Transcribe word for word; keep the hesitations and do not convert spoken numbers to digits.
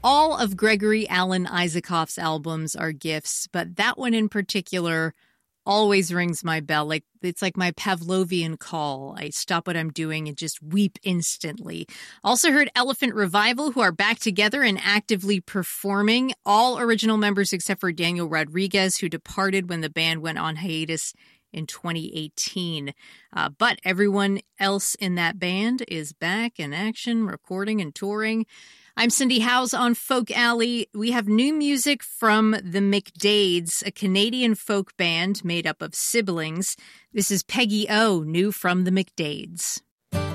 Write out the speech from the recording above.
All of Gregory Alan Isakhov's albums are gifts, but that one in particular always rings my bell. Like it's like my Pavlovian call. I stop what I'm doing and just weep instantly. Also heard Elephant Revival, who are back together and actively performing. All original members except for Daniel Rodriguez, who departed when the band went on hiatus in twenty eighteen. Uh, but everyone else in that band is back in action, recording and touring. I'm Cindy Howes on Folk Alley. We have new music from the McDades, a Canadian folk band made up of siblings. This is Peggy O, new from the McDades.